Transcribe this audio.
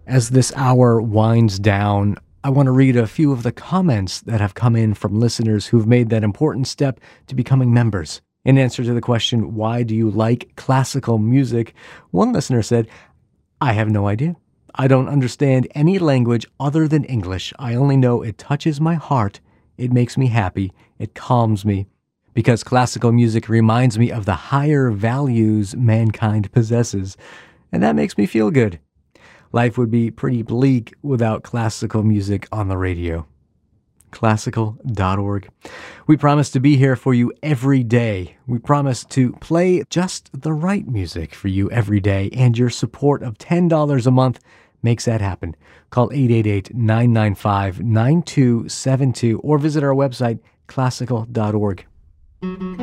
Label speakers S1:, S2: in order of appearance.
S1: As this hour winds down, I want to read a few of the comments that have come in from listeners who've made that important step to becoming members. In answer to the question, why do you like classical music? One listener said, I have no idea. I don't understand any language other than English. I only know it touches my heart. It makes me happy. It calms me. Because classical music reminds me of the higher values mankind possesses. And that makes me feel good. Life would be pretty bleak without classical music on the radio. Classical.org. We promise to be here for you every day. We promise to play just the right music for you every day, and your support of $10 a month makes that happen. Call 888-995-9272 or visit our website, classical.org.